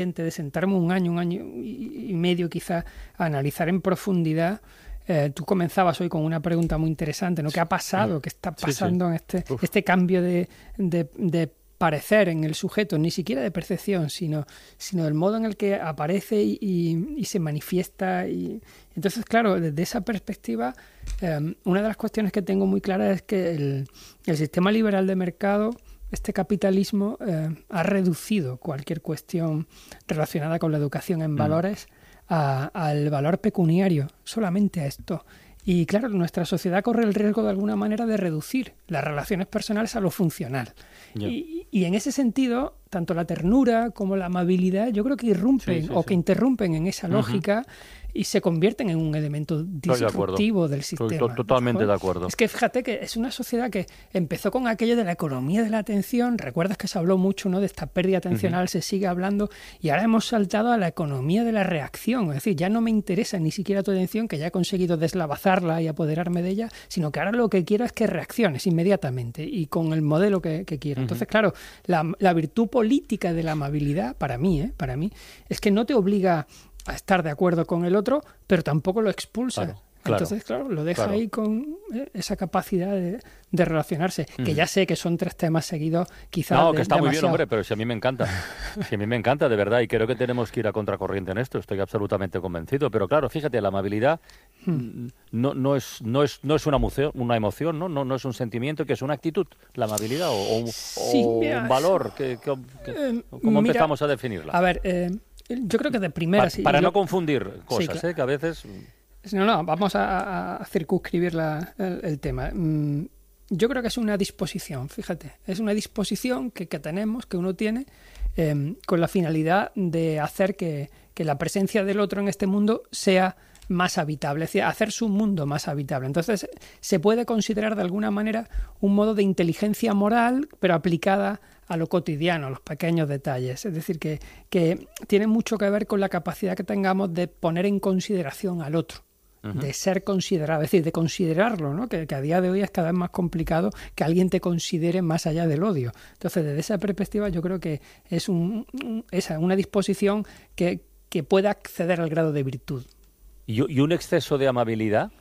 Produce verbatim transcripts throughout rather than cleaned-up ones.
de sentarme un año, un año y medio quizás a analizar en profundidad. Eh, tú comenzabas hoy con una pregunta muy interesante, ¿no? ¿Qué ha pasado? ¿Qué está pasando sí, sí. en este, este cambio de, de, de parecer en el sujeto? Ni siquiera de percepción, sino, sino del modo en el que aparece y, y, y se manifiesta. Y entonces, claro, desde esa perspectiva, eh, una de las cuestiones que tengo muy clara es que el, el sistema liberal de mercado, este capitalismo, eh, ha reducido cualquier cuestión relacionada con la educación en mm. valores a, al valor pecuniario, solamente a esto. Y claro, nuestra sociedad corre el riesgo de alguna manera de reducir las relaciones personales a lo funcional. Yeah. Y, y en ese sentido, tanto la ternura como la amabilidad, yo creo que irrumpen sí, sí, o sí. que interrumpen en esa lógica uh-huh. y se convierten en un elemento disruptivo del sistema. Estoy totalmente de acuerdo. Es que fíjate que es una sociedad que empezó con aquello de la economía de la atención. Recuerdas que se habló mucho, ¿no?, de esta pérdida atencional, uh-huh. se sigue hablando, y ahora hemos saltado a la economía de la reacción. Es decir, ya no me interesa ni siquiera tu atención, que ya he conseguido deslavazarla y apoderarme de ella, sino que ahora lo que quiero es que reacciones inmediatamente y con el modelo que, que quiero. Uh-huh. Entonces, claro, la, la virtud política de la amabilidad, para mí, ¿eh? para mí, es que no te obliga a estar de acuerdo con el otro, pero tampoco lo expulsa. Claro, claro, Entonces, claro, lo deja claro. ahí con eh, esa capacidad de, de relacionarse, mm. que ya sé que son tres temas seguidos, quizás. No, de, que está demasiado. muy bien, hombre, pero si a mí me encanta. Si a mí me encanta, de verdad, y creo que tenemos que ir a contracorriente en esto, estoy absolutamente convencido. Pero claro, fíjate, la amabilidad mm. no, no, es, no, es, no es una emoción, una emoción, ¿no? No, no es un sentimiento, que es una actitud, la amabilidad, o, o, sí, o mira, un valor. Que, que, que, eh, ¿Cómo mira, empezamos a definirla? A ver, eh, yo creo que de primera... Pa, sí, para yo, no confundir cosas, sí, claro. ¿eh? Que a veces... No, no, vamos a, a circunscribir la, el, el tema. Mm, yo creo que es una disposición, fíjate. Es una disposición que, que tenemos, que uno tiene, eh, con la finalidad de hacer que, que la presencia del otro en este mundo sea más habitable, es decir, hacer su mundo más habitable. Entonces, se puede considerar de alguna manera un modo de inteligencia moral, pero aplicada a lo cotidiano, a los pequeños detalles. Es decir, que, que tiene mucho que ver con la capacidad que tengamos de poner en consideración al otro, uh-huh. de ser considerado, es decir, de considerarlo, ¿no? Que, que a día de hoy es cada vez más complicado que alguien te considere más allá del odio. Entonces, desde esa perspectiva, yo creo que es un, un, esa, una disposición que, que pueda acceder al grado de virtud. ¿Y un exceso de amabilidad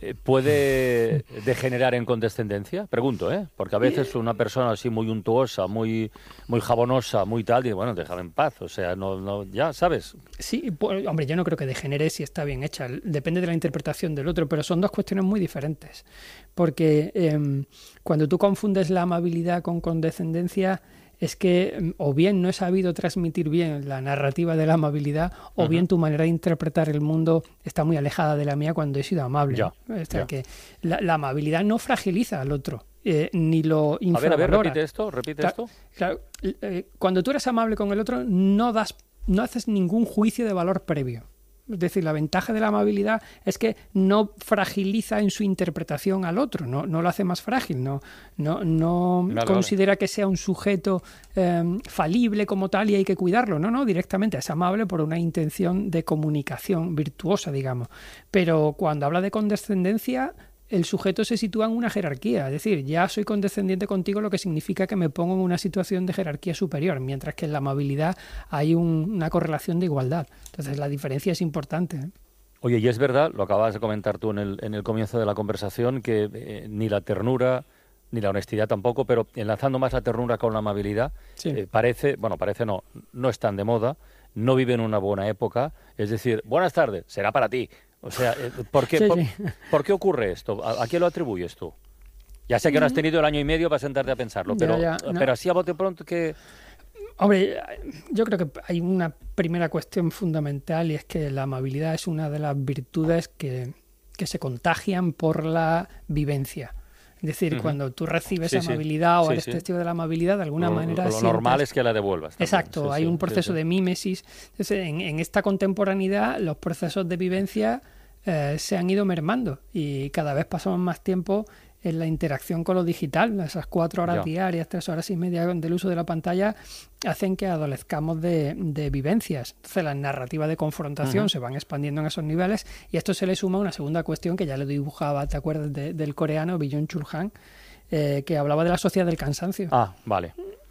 puede degenerar en condescendencia? Pregunto, ¿eh? Porque a veces una persona así muy untuosa, muy muy jabonosa, muy tal, dice, bueno, déjame en paz, o sea, no, no, ya, ¿sabes? Sí, pues, hombre, yo no creo que degenere si está bien hecha, depende de la interpretación del otro, pero son dos cuestiones muy diferentes, porque eh, cuando tú confundes la amabilidad con condescendencia, es que o bien no he sabido transmitir bien la narrativa de la amabilidad, o uh-huh. bien tu manera de interpretar el mundo está muy alejada de la mía cuando he sido amable. Ya, o sea, ya. que la, la amabilidad no fragiliza al otro, eh, ni lo infravalora. A ver, a ver, repite esto, repite Cla- esto. Claro, eh, cuando tú eres amable con el otro, no das, no haces ningún juicio de valor previo. Es decir, la ventaja de la amabilidad es que no fragiliza en su interpretación al otro, no, no lo hace más frágil, no, no, no vale, considera vale. que sea un sujeto eh, falible como tal y hay que cuidarlo. No, no, directamente es amable por una intención de comunicación virtuosa, digamos. Pero cuando habla de condescendencia, el sujeto se sitúa en una jerarquía, es decir, ya soy condescendiente contigo, lo que significa que me pongo en una situación de jerarquía superior, mientras que en la amabilidad hay un, una correlación de igualdad. Entonces la diferencia es importante, ¿eh? Oye, y es verdad, lo acabas de comentar tú en el, en el comienzo de la conversación, que eh, ni la ternura ni la honestidad tampoco, pero enlazando más la ternura con la amabilidad, sí. eh, parece, bueno, parece no, no están de moda, no viven una buena época, es decir, buenas tardes, será para ti. O sea, ¿por qué, sí, por, sí. ¿por qué ocurre esto? ¿A, ¿A quién lo atribuyes tú? Ya sé que no has tenido el año y medio para sentarte a pensarlo, pero, ya, ya, no. pero así a bote pronto que... Hombre, yo creo que hay una primera cuestión fundamental, y es que la amabilidad es una de las virtudes que, que se contagian por la vivencia. Es decir, uh-huh. cuando tú recibes sí, amabilidad sí. o sí, eres sí. testigo de la amabilidad, de alguna lo, manera... Lo sientes... normal es que la devuelvas. También. Exacto, sí, hay sí, un proceso sí, sí. de mímesis. Entonces, en, en esta contemporaneidad, los procesos de vivencia eh, se han ido mermando y cada vez pasamos más tiempo en la interacción con lo digital. Esas cuatro horas ya. diarias, tres horas y media del uso de la pantalla hacen que adolezcamos de, de vivencias. Entonces las narrativas de confrontación uh-huh. se van expandiendo en esos niveles, y esto se le suma una segunda cuestión que ya le dibujaba, ¿te acuerdas? De, del coreano Byung-Chul Han, eh, que hablaba de la sociedad del cansancio. Ah, vale.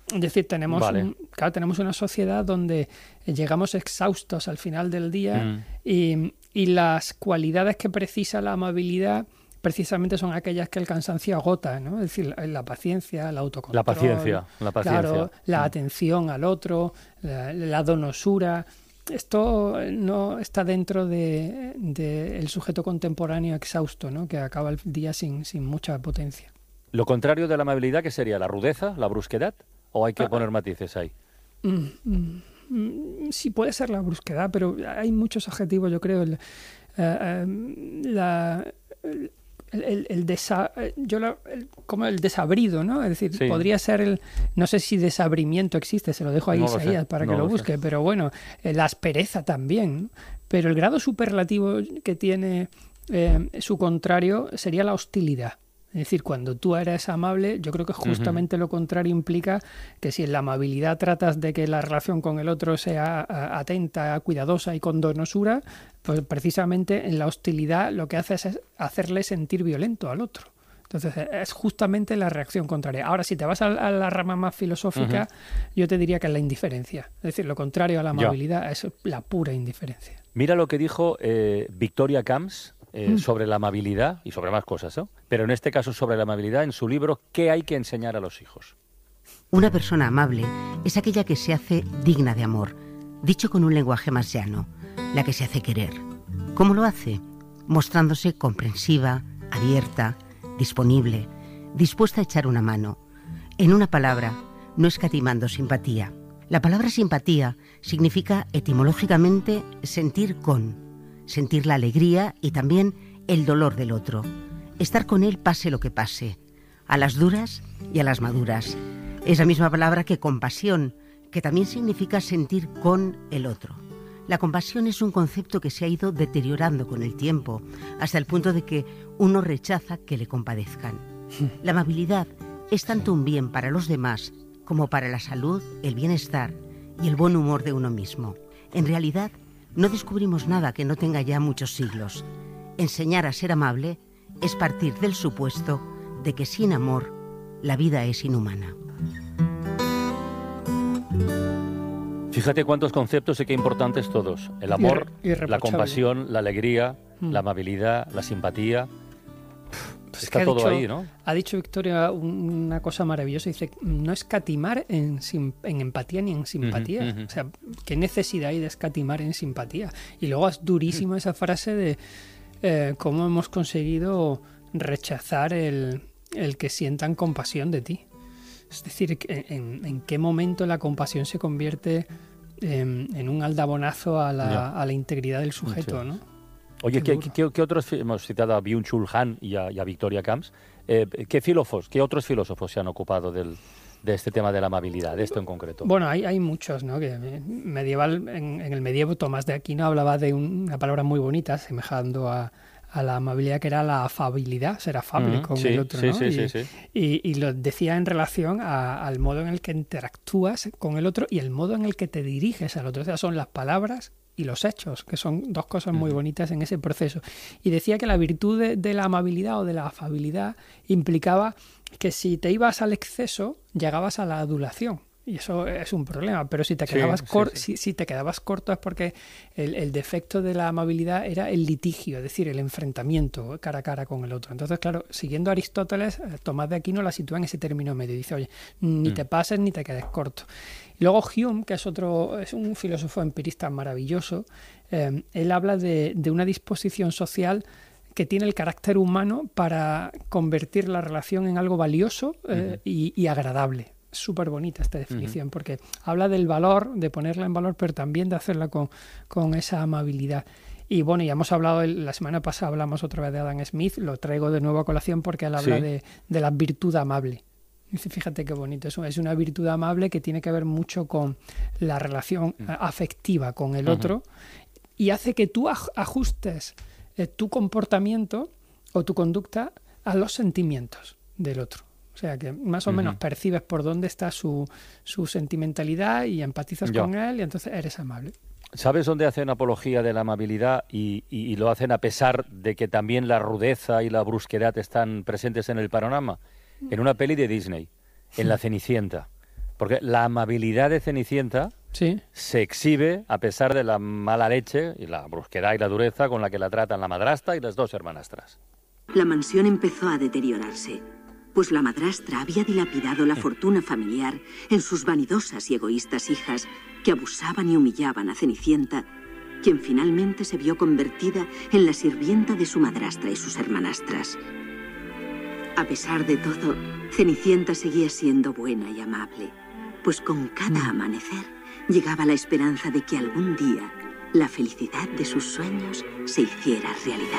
Es decir, tenemos, vale. un, claro, tenemos una sociedad donde llegamos exhaustos al final del día mm. y, y las cualidades que precisa la amabilidad precisamente son aquellas que el cansancio agota, ¿no? Es decir, la, la paciencia, el autocontrol. La paciencia, la paciencia. Claro, la mm. atención al otro, la, la donosura. Esto no está dentro de, de el sujeto contemporáneo exhausto, ¿no? Que acaba el día sin, sin mucha potencia. Lo contrario de la amabilidad, ¿qué sería? ¿La rudeza, la brusquedad? ¿O hay que ah, poner matices ahí? Mm, mm, sí, puede ser la brusquedad, pero hay muchos adjetivos, yo creo. El, uh, um, la, el, el, el, desa, yo la, el, como el desabrido, ¿no? Es decir, sí. podría ser el... No sé si desabrimiento existe, se lo dejo a no Isaías para no que lo, lo busque, sé. Pero bueno, eh, la aspereza también, ¿no? Pero el grado superlativo que tiene eh, su contrario sería la hostilidad. Es decir, cuando tú eres amable, yo creo que justamente uh-huh. lo contrario implica que si en la amabilidad tratas de que la relación con el otro sea atenta, cuidadosa y con donosura, pues precisamente en la hostilidad lo que haces es hacerle sentir violento al otro. Entonces es justamente la reacción contraria. Ahora, si te vas a, a la rama más filosófica, uh-huh. yo te diría que es la indiferencia. Es decir, lo contrario a la amabilidad ya. es la pura indiferencia. Mira lo que dijo eh, Victoria Camps, Eh, mm. sobre la amabilidad y sobre más cosas, ¿no? Pero en este caso sobre la amabilidad en su libro ¿Qué hay que enseñar a los hijos? Una persona amable es aquella que se hace digna de amor, dicho con un lenguaje más llano, la que se hace querer. ¿Cómo lo hace? Mostrándose comprensiva, abierta, disponible, dispuesta a echar una mano. En una palabra, no escatimando simpatía. La palabra simpatía significa etimológicamente sentir con, sentir la alegría y también el dolor del otro. Estar con él pase lo que pase, a las duras y a las maduras. Es la misma palabra que compasión, que también significa sentir con el otro. La compasión es un concepto que se ha ido deteriorando con el tiempo, hasta el punto de que uno rechaza que le compadezcan. La amabilidad es tanto un bien para los demás como para la salud, el bienestar y el buen humor de uno mismo. En realidad, no descubrimos nada que no tenga ya muchos siglos. Enseñar a ser amable es partir del supuesto de que sin amor la vida es inhumana. Fíjate cuántos conceptos y qué importantes todos. El amor, la compasión, la alegría, mm. la amabilidad, la simpatía. Pues está es todo dicho, ahí, ¿no? Ha dicho Victoria una cosa maravillosa. Dice, no escatimar en, en empatía ni en simpatía. Uh-huh, uh-huh. O sea, ¿qué necesidad hay de escatimar en simpatía? Y luego es durísima esa frase de eh, cómo hemos conseguido rechazar el, el que sientan compasión de ti. Es decir, en, en qué momento la compasión se convierte en, en un aldabonazo a la, yeah. a la integridad del sujeto, sí. ¿no? Oye, ¿qué, qué, ¿qué otros, hemos citado a Byung-Chul Han y a, y a Victoria Camps, eh, ¿qué filósofos, qué otros filósofos se han ocupado del, de este tema de la amabilidad, de esto en concreto? Bueno, hay, hay muchos, ¿no? Que medieval, en, en el medievo Tomás de Aquino hablaba de un, una palabra muy bonita, semejando a, a la amabilidad, que era la afabilidad, ser afable uh-huh. con sí, el otro, sí, ¿no? Sí, y, sí, sí. Y, y lo decía en relación a, al modo en el que interactúas con el otro y el modo en el que te diriges al otro. O sea, son las palabras y los hechos, que son dos cosas muy bonitas en ese proceso. Y decía que la virtud de, de la amabilidad o de la afabilidad implicaba que si te ibas al exceso, llegabas a la adulación. Y eso es un problema, pero si te quedabas, sí, cor- sí, sí. Si, si te quedabas corto es porque el, el defecto de la amabilidad era el litigio, es decir, el enfrentamiento cara a cara con el otro. Entonces, claro, siguiendo a Aristóteles, Tomás de Aquino la sitúa en ese término medio. Dice, oye, ni mm. te pases ni te quedes corto. Y luego Hume, que es otro, es un filósofo empirista maravilloso, eh, él habla de, de una disposición social que tiene el carácter humano para convertir la relación en algo valioso eh, uh-huh. y, y agradable. Súper bonita esta definición, uh-huh. porque habla del valor, de ponerla en valor, pero también de hacerla con, con esa amabilidad. Y bueno, ya hemos hablado, la semana pasada hablamos otra vez de Adam Smith, lo traigo de nuevo a colación porque él habla sí. de, de la virtud amable. Dice, fíjate qué bonito, es una, es una virtud amable que tiene que ver mucho con la relación uh-huh. afectiva con el uh-huh. otro y hace que tú aj- ajustes eh, tu comportamiento o tu conducta a los sentimientos del otro. O sea, que más o uh-huh. menos percibes por dónde está su, su sentimentalidad y empatizas Yo. con él y entonces eres amable. ¿Sabes dónde hacen apología de la amabilidad y, y, y lo hacen a pesar de que también la rudeza y la brusquedad están presentes en el panorama? En una peli de Disney, en La Cenicienta. Porque la amabilidad de Cenicienta sí. se exhibe a pesar de la mala leche y la brusquedad y la dureza con la que la tratan la madrastra y las dos hermanastras. La mansión empezó a deteriorarse, pues la madrastra había dilapidado la fortuna familiar en sus vanidosas y egoístas hijas que abusaban y humillaban a Cenicienta, quien finalmente se vio convertida en la sirvienta de su madrastra y sus hermanastras. A pesar de todo, Cenicienta seguía siendo buena y amable, pues con cada amanecer llegaba la esperanza de que algún día la felicidad de sus sueños se hiciera realidad.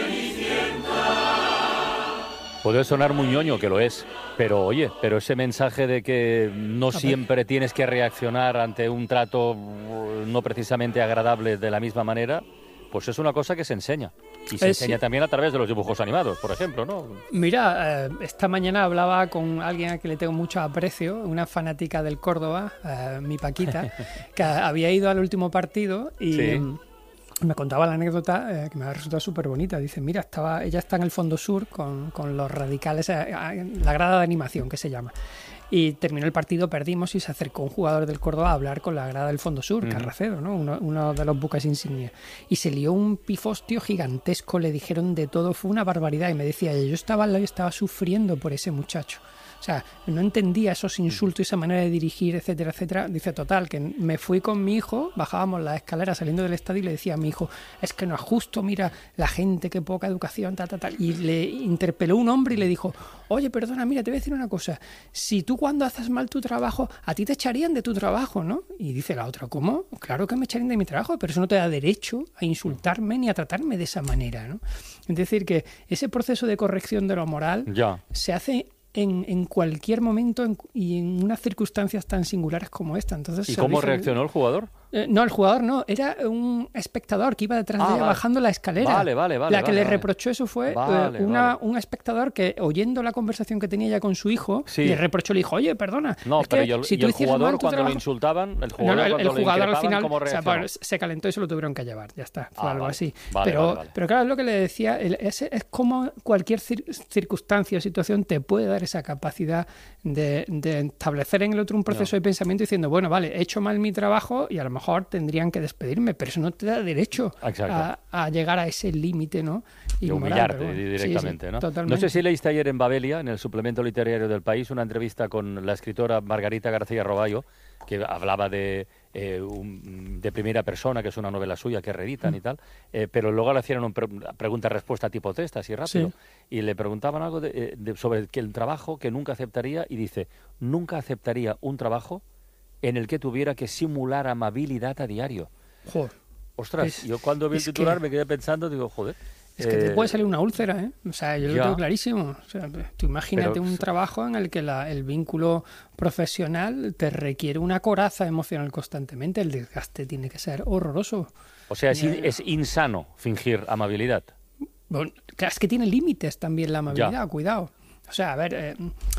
Puede sonar muy ñoño, que lo es, pero oye, pero ese mensaje de que no siempre tienes que reaccionar ante un trato no precisamente agradable de la misma manera, pues es una cosa que se enseña. Y se eh, enseña sí. también a través de los dibujos animados, por ejemplo, ¿no? Mira, eh, esta mañana hablaba con alguien a quien le tengo mucho aprecio, una fanática del Córdoba, eh, mi Paquita, que había ido al último partido y... Sí. Eh, me contaba la anécdota eh, que me ha resultado súper bonita. Dice, mira, estaba, ella está en el Fondo Sur con, con los radicales, eh, la grada de animación que se llama. Y terminó el partido, perdimos y se acercó un jugador del Córdoba a hablar con la grada del Fondo Sur, uh-huh. Carracedo, ¿no? Uno, uno de los buques insignia. Y se lió un pifostio gigantesco, le dijeron de todo, fue una barbaridad. Y me decía, yo estaba al lado y estaba sufriendo por ese muchacho. O sea, no entendía esos insultos y esa manera de dirigir, etcétera, etcétera. Dice, total, que me fui con mi hijo, bajábamos las escaleras saliendo del estadio y le decía a mi hijo, es que no es justo, mira, la gente, qué poca educación, tal, tal, tal. Y le interpeló un hombre y le dijo, oye, perdona, mira, te voy a decir una cosa. Si tú cuando haces mal tu trabajo, a ti te echarían de tu trabajo, ¿no? Y dice la otra, ¿cómo? Claro que me echarían de mi trabajo, pero eso no te da derecho a insultarme ni a tratarme de esa manera, ¿no? Es decir, que ese proceso de corrección de lo moral ya. se hace... En, en cualquier momento en, y en unas circunstancias tan singulares como esta. Entonces, ¿y cómo reaccionó el jugador? Eh, no, el jugador no, era un espectador que iba detrás ah, de ella vale. bajando la escalera. Vale, vale, vale. La que vale, le vale. reprochó eso fue vale, eh, una, vale. un espectador que, oyendo la conversación que tenía ella con su hijo, sí. le reprochó, le dijo, oye, perdona. No, es pero que y el, si y tú el hicieras jugador mal tu cuando trabajo... lo insultaban, el jugador, no, no, el, cuando el jugador al final ¿cómo o sea, pues, se calentó y se lo tuvieron que llevar, ya está, fue ah, algo vale. así. Vale, pero, vale, vale. pero claro, es lo que le decía, el, es, es como cualquier cir- circunstancia o situación te puede dar esa capacidad de, de establecer en el otro un proceso no. de pensamiento diciendo, bueno, vale, he hecho mal mi trabajo y a lo mejor tendrían que despedirme, pero eso no te da derecho a, a llegar a ese límite, ¿no? Y humillarte bueno, directamente, sí, sí, ¿no? Totalmente. No sé si leíste ayer en Babelia, en el suplemento literario del País, una entrevista con la escritora Margarita García Roballo, que hablaba de, eh, un, de primera persona, que es una novela suya que reeditan mm. y tal, eh, pero luego le hacían una pre- pregunta-respuesta tipo test, así rápido, sí. y le preguntaban algo de, de, sobre que el trabajo que nunca aceptaría, y dice, nunca aceptaría un trabajo en el que tuviera que simular amabilidad a diario. Joder. Ostras, es, yo cuando vi el titular que... me quedé pensando, digo, joder... Es que eh, te puede salir una úlcera, ¿eh? O sea, yo ya. lo tengo clarísimo. O sea, tú imagínate Pero, un trabajo en el que la, el vínculo profesional te requiere una coraza emocional constantemente. El desgaste tiene que ser horroroso. O sea, es, in, es insano fingir amabilidad. Bueno, claro, es que tiene límites también la amabilidad, ya. Cuidado. O sea, a ver... Eh,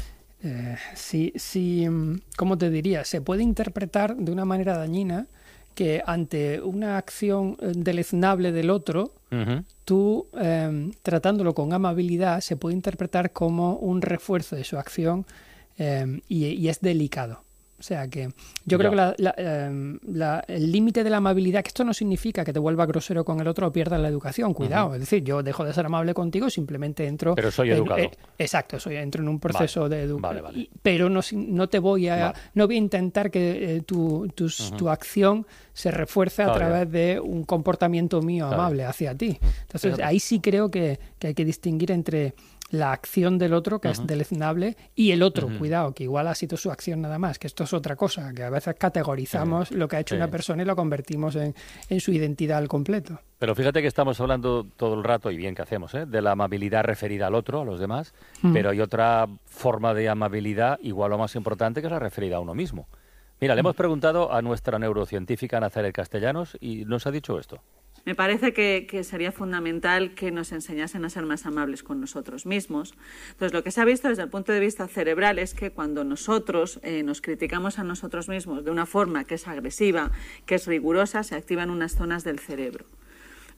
eh, si, si, ¿cómo te diría? Se puede interpretar de una manera dañina que ante una acción deleznable del otro, uh-huh. tú, eh, tratándolo con amabilidad, se puede interpretar como un refuerzo de su acción eh, y, y es delicado. O sea que yo ya. creo que la, la, eh, la, el límite de la amabilidad, que esto no significa que te vuelvas grosero con el otro o pierdas la educación, cuidado. Uh-huh. Es decir, yo dejo de ser amable contigo, simplemente entro... Pero soy en, educado. Eh, exacto, soy, entro en un proceso vale. de educación. Vale, vale. Pero no, no te voy a... Vale. No voy a intentar que eh, tu, tus, uh-huh. tu acción se refuerce a través de un comportamiento mío claro. amable hacia ti. Entonces, Fíjate. ahí sí creo que, que hay que distinguir entre... la acción del otro, que uh-huh. es deleznable, y el otro, uh-huh. cuidado, que igual ha sido su acción nada más, que esto es otra cosa, que a veces categorizamos sí. lo que ha hecho sí. una persona y lo convertimos en, en su identidad al completo. Pero fíjate que estamos hablando todo el rato, y bien que hacemos, ¿eh? de la amabilidad referida al otro, a los demás, uh-huh. pero hay otra forma de amabilidad igual o más importante, que es la referida a uno mismo. Mira, le hemos preguntado a nuestra neurocientífica Nazaret Castellanos y nos ha dicho esto. Me parece que, que sería fundamental que nos enseñasen a ser más amables con nosotros mismos. Entonces, lo que se ha visto desde el punto de vista cerebral es que cuando nosotros eh, nos criticamos a nosotros mismos de una forma que es agresiva, que es rigurosa, se activan unas zonas del cerebro.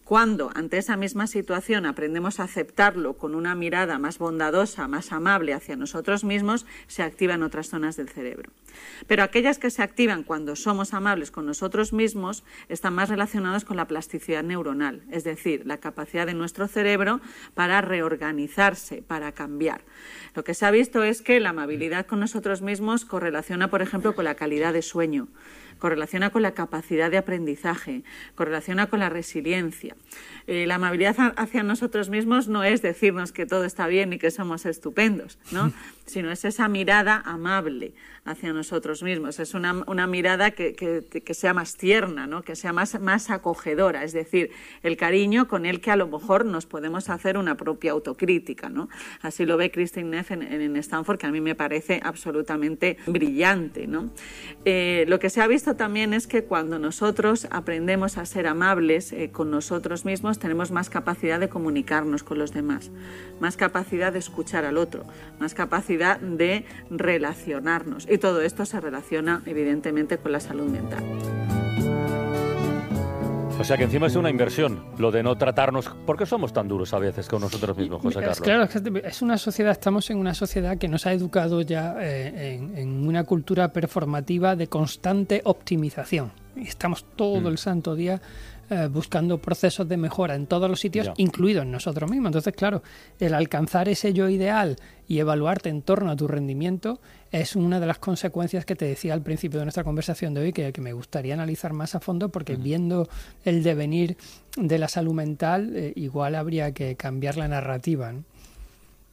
Cuando ante esa misma situación aprendemos a aceptarlo con una mirada más bondadosa, más amable hacia nosotros mismos, se activan otras zonas del cerebro. Pero aquellas que se activan cuando somos amables con nosotros mismos están más relacionadas con la plasticidad neuronal, es decir, la capacidad de nuestro cerebro para reorganizarse, para cambiar. Lo que se ha visto es que la amabilidad con nosotros mismos correlaciona, por ejemplo, con la calidad de sueño, correlaciona con la capacidad de aprendizaje, correlaciona con la resiliencia. Eh, la amabilidad hacia nosotros mismos no es decirnos que todo está bien y que somos estupendos, ¿no? Sino es esa mirada amable hacia nosotros mismos. Es una, una mirada que, que, que sea más tierna, ¿no? Que sea más, más acogedora, es decir, el cariño con el que a lo mejor nos podemos hacer una propia autocrítica, ¿no? Así lo ve Kristin Neff en, en Stanford, que a mí me parece absolutamente brillante, ¿no? Eh, lo que se ha visto también es que cuando nosotros aprendemos a ser amables eh, con nosotros mismos, tenemos más capacidad de comunicarnos con los demás, más capacidad de escuchar al otro, más capacidad de relacionarnos. Y todo esto se relaciona, evidentemente, con la salud mental. O sea que encima es una inversión, lo de no tratarnos... ¿Por qué somos tan duros a veces con nosotros mismos, José Carlos? Claro, es una sociedad, estamos en una sociedad que nos ha educado ya eh, en, en una cultura performativa de constante optimización. Y estamos todo mm. el santo día eh, buscando procesos de mejora en todos los sitios, ya. incluidos en nosotros mismos. Entonces, claro, el alcanzar ese yo ideal y evaluarte en torno a tu rendimiento es una de las consecuencias que te decía al principio de nuestra conversación de hoy, que, que me gustaría analizar más a fondo, porque uh-huh. viendo el devenir de la salud mental, eh, igual habría que cambiar la narrativa, ¿no?